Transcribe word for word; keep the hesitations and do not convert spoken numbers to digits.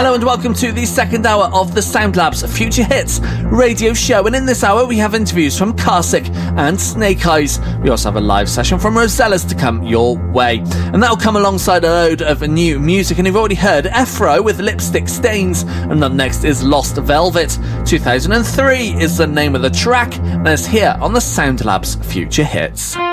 Hello and welcome to the second hour of the Soundlabs Future Hits radio show. And in this hour we have interviews from Carsick and Snake Eyes. We also have a live session from Rosellas to come your way. And that'll come alongside a load of new music. And you've already heard Efro with Lipstick Stains. And up next is Lost Velvet. two thousand three is the name of the track. And it's here on the Soundlabs Future Hits.